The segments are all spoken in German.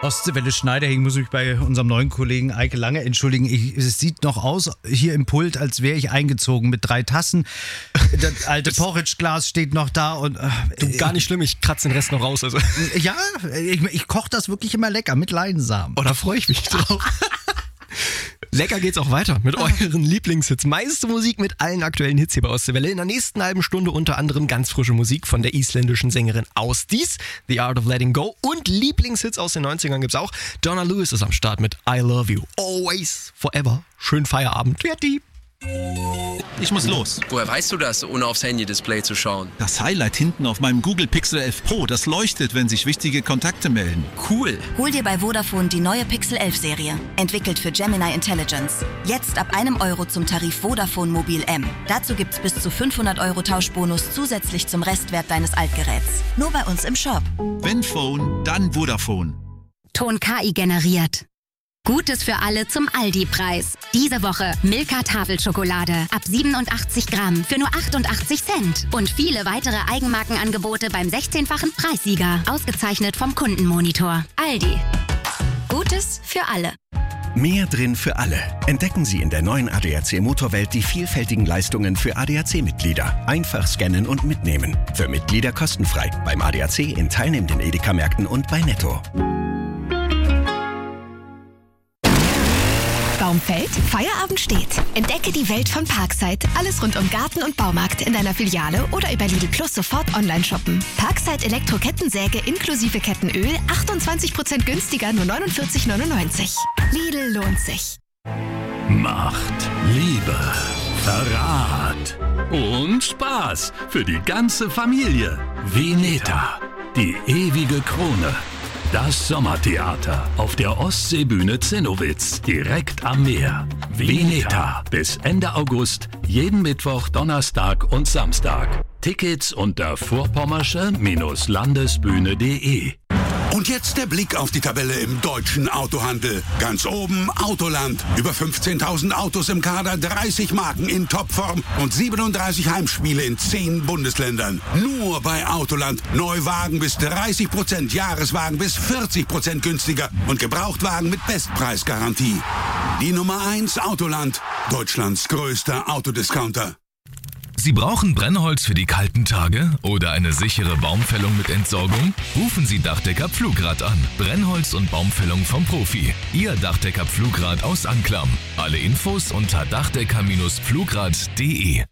Ostseewelle Schneiderhing, muss mich bei unserem neuen Kollegen Eike Lange entschuldigen. Es sieht noch aus hier im Pult, als wäre ich eingezogen mit 3 Tassen. Das alte Porridge-Glas steht noch da. Und du, gar nicht schlimm, ich kratze den Rest noch raus. Also. Ja, ich koche das wirklich immer lecker mit Leinsamen. Oh, da freue ich mich drauf. Lecker geht's auch weiter mit euren Lieblingshits. Meiste Musik mit allen aktuellen Hits hier bei Ostseewelle. In der nächsten halben Stunde unter anderem ganz frische Musik von der isländischen Sängerin Ásdís, The Art of Letting Go. Und Lieblingshits aus den 90ern gibt's auch. Donna Lewis ist am Start mit I Love You. Always, forever. Schönen Feierabend. Fertig. Ich muss los. Woher weißt du das, ohne aufs Handy-Display zu schauen? Das Highlight hinten auf meinem Google Pixel 11 Pro, das leuchtet, wenn sich wichtige Kontakte melden. Cool. Hol dir bei Vodafone die neue Pixel 11 Serie. Entwickelt für Gemini Intelligence. Jetzt ab €1 zum Tarif Vodafone Mobil M. Dazu gibt's bis zu 500 € Tauschbonus zusätzlich zum Restwert deines Altgeräts. Nur bei uns im Shop. Wenn Phone, dann Vodafone. Ton KI generiert. Gutes für alle zum Aldi-Preis. Diese Woche Milka Tafelschokolade ab 87 Gramm für nur 88 Cent. Und viele weitere Eigenmarkenangebote beim 16-fachen Preissieger. Ausgezeichnet vom Kundenmonitor. Aldi. Gutes für alle. Mehr drin für alle. Entdecken Sie in der neuen ADAC Motorwelt die vielfältigen Leistungen für ADAC-Mitglieder. Einfach scannen und mitnehmen. Für Mitglieder kostenfrei. Beim ADAC in teilnehmenden Edeka-Märkten und bei Netto. Baum fällt, Feierabend steht. Entdecke die Welt von Parkside. Alles rund um Garten und Baumarkt in deiner Filiale oder über Lidl Plus sofort online shoppen. Parkside Elektro-Kettensäge inklusive Kettenöl 28% günstiger, nur 49,99. Lidl lohnt sich. Macht, Liebe, Verrat und Spaß für die ganze Familie. Veneta, die ewige Krone. Das Sommertheater auf der Ostseebühne Zinnowitz, direkt am Meer. Veneta, bis Ende August, jeden Mittwoch, Donnerstag und Samstag. Tickets unter vorpommersche-landesbühne.de. Und jetzt der Blick auf die Tabelle im deutschen Autohandel. Ganz oben Autoland. Über 15.000 Autos im Kader, 30 Marken in Topform und 37 Heimspiele in 10 Bundesländern. Nur bei Autoland. Neuwagen bis 30%, Jahreswagen bis 40% günstiger und Gebrauchtwagen mit Bestpreisgarantie. Die Nummer 1 Autoland. Deutschlands größter Autodiscounter. Sie brauchen Brennholz für die kalten Tage oder eine sichere Baumfällung mit Entsorgung? Rufen Sie Dachdecker Pflugrad an. Brennholz und Baumfällung vom Profi. Ihr Dachdecker Pflugrad aus Anklam. Alle Infos unter dachdecker-pflugrad.de.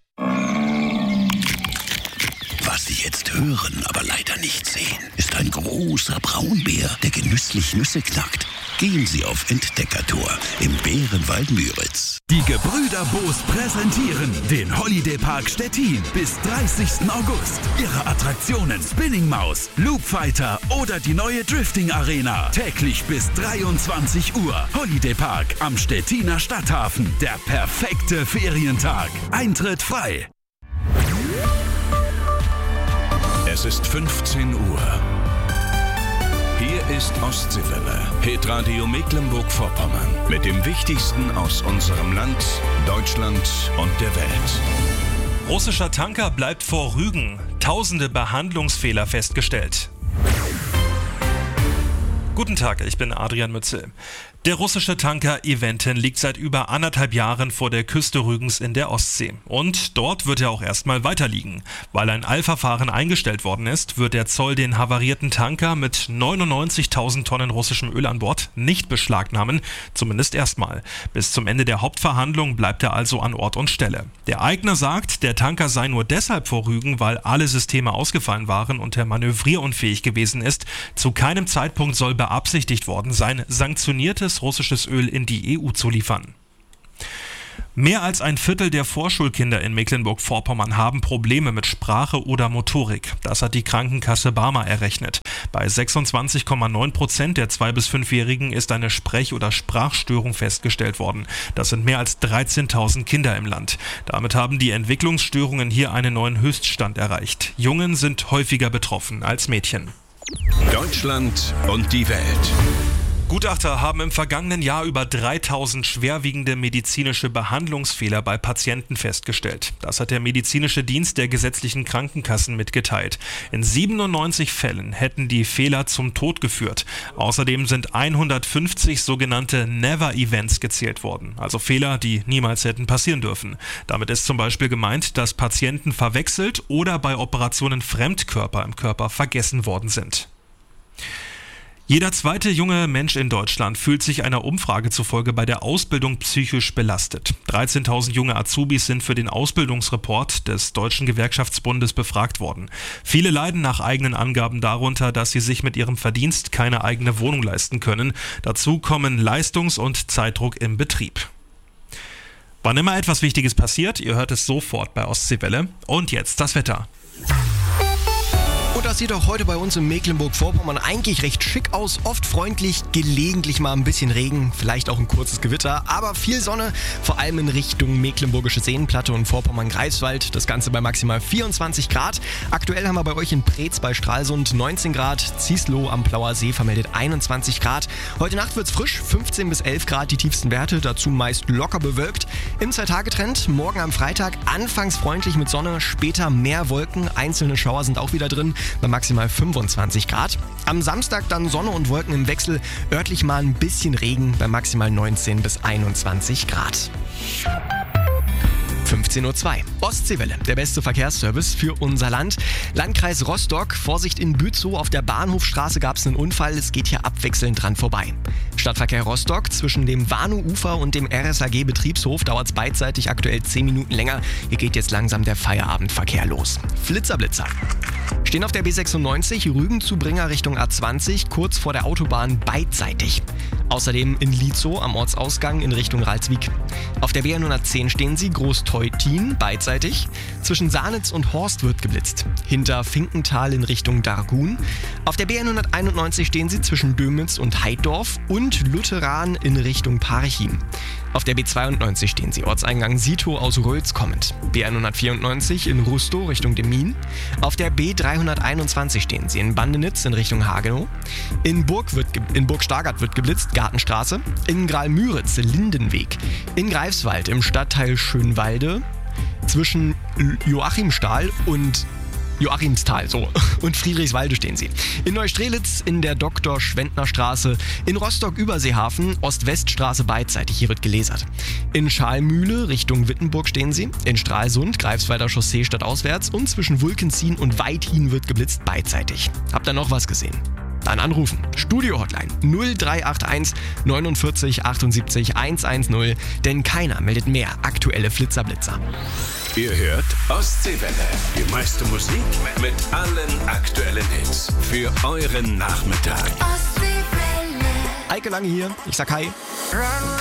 Was Sie jetzt hören, aber leider nicht sehen, ist ein großer Braunbär, der genüsslich Nüsse knackt. Gehen Sie auf Entdeckertour im Bärenwald Müritz. Die Gebrüder Boos präsentieren den Holiday Park Stettin bis 30. August. Ihre Attraktionen Spinning Maus, Loop Fighter oder die neue Drifting Arena. Täglich bis 23 Uhr. Holiday Park am Stettiner Stadthafen. Der perfekte Ferientag. Eintritt frei. Es ist 15 Uhr. Hier ist Ostseewelle, Hitradio Mecklenburg-Vorpommern. Mit dem Wichtigsten aus unserem Land, Deutschland und der Welt. Russischer Tanker bleibt vor Rügen. Tausende Behandlungsfehler festgestellt. Guten Tag, ich bin Adrian Mützel. Der russische Tanker Eventin liegt seit über 1,5 Jahren vor der Küste Rügens in der Ostsee. Und dort wird er auch erstmal weiter liegen. Weil ein Eilverfahren eingestellt worden ist, wird der Zoll den havarierten Tanker mit 99.000 Tonnen russischem Öl an Bord nicht beschlagnahmen, zumindest erstmal. Bis zum Ende der Hauptverhandlung bleibt er also an Ort und Stelle. Der Eigner sagt, der Tanker sei nur deshalb vor Rügen, weil alle Systeme ausgefallen waren und er manövrierunfähig gewesen ist. Zu keinem Zeitpunkt soll beabsichtigt worden sein, sanktioniertes russisches Öl in die EU zu liefern. Mehr als ein Viertel der Vorschulkinder in Mecklenburg-Vorpommern haben Probleme mit Sprache oder Motorik. Das hat die Krankenkasse Barmer errechnet. Bei 26,9% der 2- bis 5-Jährigen ist eine Sprech- oder Sprachstörung festgestellt worden. Das sind mehr als 13.000 Kinder im Land. Damit haben die Entwicklungsstörungen hier einen neuen Höchststand erreicht. Jungen sind häufiger betroffen als Mädchen. Deutschland und die Welt. Gutachter haben im vergangenen Jahr über 3000 schwerwiegende medizinische Behandlungsfehler bei Patienten festgestellt. Das hat der medizinische Dienst der gesetzlichen Krankenkassen mitgeteilt. In 97 Fällen hätten die Fehler zum Tod geführt. Außerdem sind 150 sogenannte Never-Events gezählt worden, also Fehler, die niemals hätten passieren dürfen. Damit ist zum Beispiel gemeint, dass Patienten verwechselt oder bei Operationen Fremdkörper im Körper vergessen worden sind. Jeder zweite junge Mensch in Deutschland fühlt sich einer Umfrage zufolge bei der Ausbildung psychisch belastet. 13.000 junge Azubis sind für den Ausbildungsreport des Deutschen Gewerkschaftsbundes befragt worden. Viele leiden nach eigenen Angaben darunter, dass sie sich mit ihrem Verdienst keine eigene Wohnung leisten können. Dazu kommen Leistungs- und Zeitdruck im Betrieb. Wann immer etwas Wichtiges passiert, ihr hört es sofort bei Ostseewelle. Und jetzt das Wetter. Und das sieht auch heute bei uns in Mecklenburg-Vorpommern eigentlich recht schick aus. Oft freundlich, gelegentlich mal ein bisschen Regen, vielleicht auch ein kurzes Gewitter, aber viel Sonne, vor allem in Richtung Mecklenburgische Seenplatte und Vorpommern-Greifswald. Das Ganze bei maximal 24 Grad. Aktuell haben wir bei euch in Preetz bei Stralsund 19 Grad, Zieslow am Plauer See vermeldet 21 Grad. Heute Nacht wird's frisch, 15 bis 11 Grad die tiefsten Werte, dazu meist locker bewölkt. Im 2-Tage-Trend, morgen am Freitag anfangs freundlich mit Sonne, später mehr Wolken, einzelne Schauer sind auch wieder drin. Bei maximal 25 Grad. Am Samstag dann Sonne und Wolken im Wechsel, örtlich mal ein bisschen Regen bei maximal 19 bis 21 Grad. 15:02 Uhr. Ostseewelle, der beste Verkehrsservice für unser Land. Landkreis Rostock, Vorsicht in Bützow, auf der Bahnhofstraße gab es einen Unfall, es geht hier abwechselnd dran vorbei. Stadtverkehr Rostock, zwischen dem Warnow-Ufer und dem RSAG-Betriebshof dauert es beidseitig aktuell 10 Minuten länger. Hier geht jetzt langsam der Feierabendverkehr los. Flitzer. Stehen auf der B96 Rügen-Zubringer Richtung A20, kurz vor der Autobahn beidseitig. Außerdem in Lietzow am Ortsausgang in Richtung Ralswiek. Auf der B110 stehen sie Großteutin beidseitig. Zwischen Sahnitz und Horst wird geblitzt. Hinter Finkenthal in Richtung Dargun. Auf der B191 stehen sie zwischen Dömitz und Heiddorf und Lutheran in Richtung Parchim. Auf der B92 stehen sie Ortseingang Sito aus Röls kommend. B194 in Rustow Richtung Demmin. Auf der B321 stehen sie in Bandenitz in Richtung Hagenow. In Burg Stargard wird geblitzt, Gartenstraße. In Graal-Müritz Lindenweg. In Greifswald im Stadtteil Schönwalde zwischen Joachimsthal und Friedrichswalde stehen sie. In Neustrelitz in der Dr.-Schwendner-Straße, in Rostock-Überseehafen, Ost-West-Straße beidseitig, hier wird gelasert. In Schalmühle Richtung Wittenburg stehen sie, in Stralsund, Greifswalder Chaussee stadtauswärts und zwischen Wulkenzien und Weithin wird geblitzt beidseitig. Habt ihr noch was gesehen? Dann anrufen. Studio-Hotline 0381 49 78 110, denn keiner meldet mehr aktuelle Flitzer-Blitzer. Ihr hört Ostseewelle. Die meiste Musik mit allen aktuellen Hits für euren Nachmittag. Eike Lange hier, ich sag hi.